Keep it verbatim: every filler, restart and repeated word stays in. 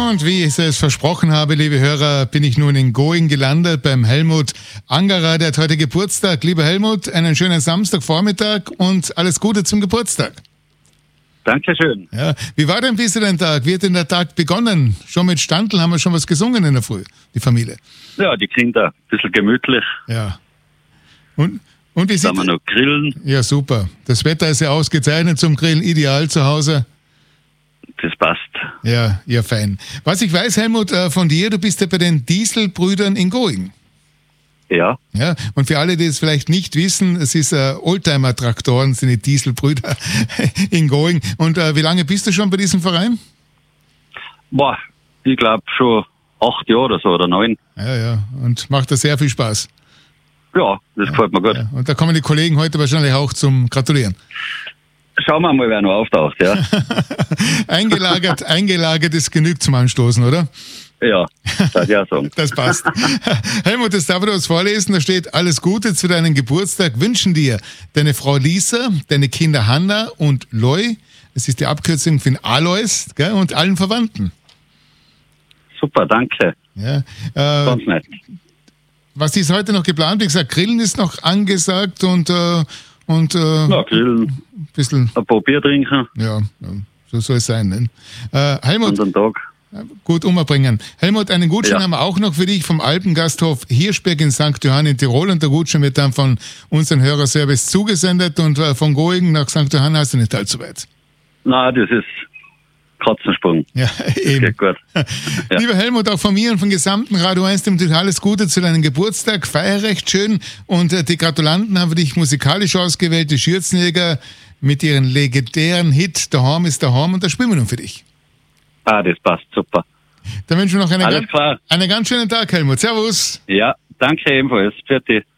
Und wie ich es versprochen habe, liebe Hörer, bin ich nun in Going gelandet beim Helmut Angerer, der hat heute Geburtstag. Lieber Helmut, einen schönen Samstagvormittag und alles Gute zum Geburtstag. Dankeschön. Ja, wie war denn bisher dein Tag? Wie hat denn der Tag begonnen? Schon mit Standl haben wir schon was gesungen in der Früh, die Familie. Ja, die Kinder, ein bisschen gemütlich. Ja. Und, und wie sieht... Dann wir noch grillen. Ja, super. Das Wetter ist ja ausgezeichnet zum Grillen, ideal zu Hause. Das passt. Ja, ja, fein. Was ich weiß, Helmut, äh, von dir, du bist ja bei den Dieselbrüdern in Going. Ja. Ja, und für alle, die es vielleicht nicht wissen, es ist äh, Oldtimer-Traktoren, sind die Dieselbrüder in Going. Und äh, wie lange bist du schon bei diesem Verein? Boah, ich glaube schon acht Jahre oder so oder neun. Ja, ja, und macht da sehr viel Spaß. Ja, das gefällt mir gut. Ja, und da kommen die Kollegen heute wahrscheinlich auch zum Gratulieren. Schauen wir mal, wer noch auftaucht, ja. eingelagert, eingelagert ist genug zum Anstoßen, oder? Ja, das ja sagen. Das passt. Helmut, das darf ich was vorlesen. Da steht: Alles Gute zu deinem Geburtstag wünschen dir deine Frau Lisa, deine Kinder Hanna und Loy. Das ist die Abkürzung für Alois, gell, und allen Verwandten. Super, danke. Ja, äh, Ganz nett. Was ist heute noch geplant? Wie gesagt, Grillen ist noch angesagt und äh, und äh, Ja, grillen, ein bisschen. ein paar Bier trinken Ja, ja, so soll es sein. Ne? Äh, Helmut, und einen Tag. gut umbringen. Helmut, einen Gutschein Ja. haben wir auch noch für dich vom Alpengasthof Hirschberg in Sankt Johann in Tirol. Und der Gutschein wird dann von unserem Hörerservice zugesendet. Und äh, von Going nach Sankt Johann hast du nicht allzu weit. Nein, das ist Katzensprung. Ja, Das eben. geht gut. Ja. Lieber Helmut, auch von mir und vom gesamten Radio eins dem natürlich alles Gute zu deinem Geburtstag. Feier recht schön. Und äh, die Gratulanten haben für dich musikalisch ausgewählt, die Schürzenjäger mit ihren legendären Hit Daheim ist daheim. Und da spielen wir nun für dich. Ah, das passt super. Dann wünschen wir noch einen, Alles ganz, klar. einen ganz schönen Tag, Helmut. Servus. Ja, danke ebenfalls. Für dich.